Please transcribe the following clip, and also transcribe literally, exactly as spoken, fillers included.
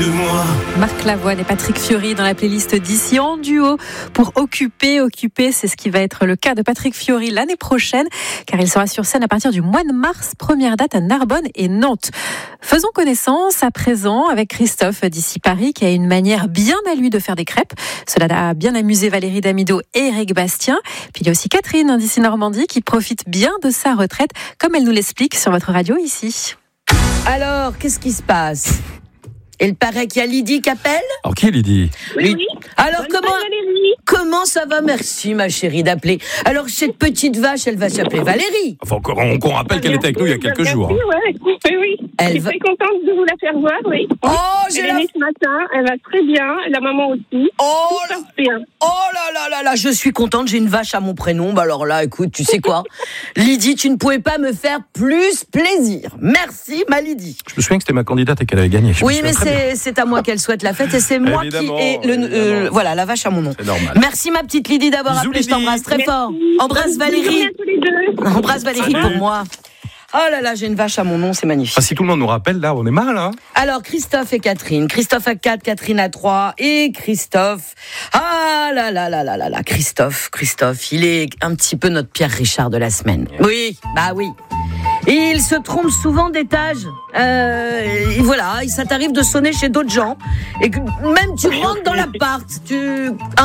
Marc Lavoine et Patrick Fiori dans la playlist d'ici en duo pour Occuper. Occuper, c'est ce qui va être le cas de Patrick Fiori l'année prochaine, car il sera sur scène à partir du mois de mars. Première date à Narbonne et Nantes. Faisons connaissance à présent avec Christophe d'ici Paris, qui a une manière bien à lui de faire des crêpes. Cela a bien amusé Valérie Damido et Eric Bastien. Puis il y a aussi Catherine d'ici Normandie qui profite bien de sa retraite, comme elle nous l'explique sur votre radio ici. Alors, qu'est-ce qui se passe ? Il paraît qu'il y a Lydie qui appelle. Alors, qui est Lydie ? Oui, oui. Alors, Bonne comment, Valérie. comment ça va ? Merci, ma chérie, d'appeler. Alors, cette petite vache, elle va s'appeler Valérie. Enfin, on, on rappelle qu'elle était avec nous il y a quelques Merci, jours. Hein. Ouais. Oui, oui. Elle Je suis va... très contente de vous la faire voir, oui. Oh, j'ai Elle la... est née ce matin, elle va très bien, la maman aussi. Oh, Tout là... se passe bien. oh là là là là, je suis contente, j'ai une vache à mon prénom. Bah alors là, écoute, tu sais quoi ? Lydie, tu ne pouvais pas me faire plus plaisir. Merci, ma Lydie. Je me souviens que c'était ma candidate et qu'elle avait gagné. Je Oui, mais c'est, c'est à moi qu'elle souhaite la fête et c'est moi évidemment, qui ai le, euh, voilà, la vache à mon nom. C'est normal. Merci, ma petite Lydie, d'avoir Bisous, appelé. Je Lydie. t'embrasse très Merci. fort. Embrasse Bonne journée Valérie. à tous les deux. Embrasse Valérie pour moi. Oh là là, j'ai une vache à mon nom, c'est magnifique. Ah, si tout le monde nous rappelle, là, on est mal, hein. Alors, Christophe et Catherine. Christophe à quatre, Catherine à trois. Et Christophe. Ah là là là là là là. Christophe, Christophe, il est un petit peu notre Pierre Richard de la semaine. Oui, bah oui. Et il se trompe souvent d'étage. Euh, et voilà, ça t'arrive de sonner chez d'autres gens. Et que même tu rentres dans l'appart. Tu... Hein ?